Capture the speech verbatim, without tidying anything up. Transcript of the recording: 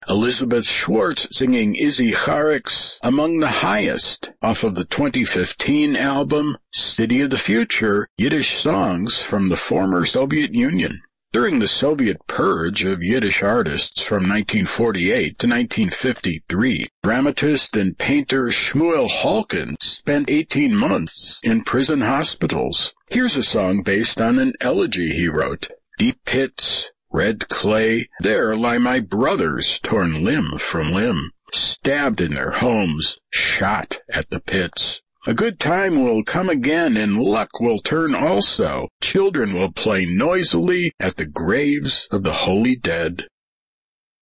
Elizabeth Schwartz singing Izzy Charick's Among the Highest off of the twenty fifteen album City of the Future, Yiddish Songs from the Former Soviet Union. During the Soviet purge of Yiddish artists from nineteen forty-eight to nineteen fifty-three, dramatist and painter Shmuel Halkin spent eighteen months in prison hospitals. Here's a song based on an elegy he wrote. Deep pits, red clay, there lie my brothers, torn limb from limb, stabbed in their homes, shot at the pits. A good time will come again, and luck will turn also. Children will play noisily at the graves of the holy dead.